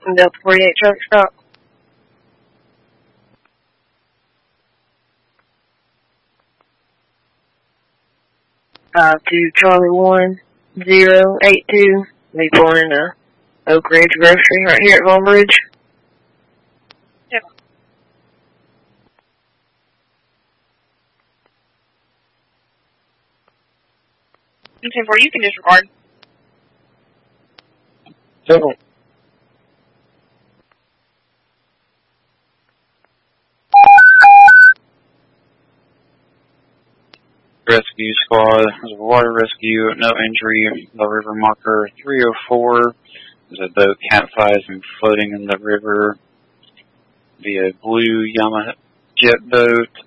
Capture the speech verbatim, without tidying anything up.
Delta forty-eight truck stop. Five two Charlie one zero eight two. We pulling in a Oak Ridge Grocery right here at Vaughn Bridge. Yep. ten four, you can disregard. Several. Rescue squad, there's a water rescue, no injury. The river marker three oh four. There's a boat capsized and floating in the river via blue Yamaha jet boat.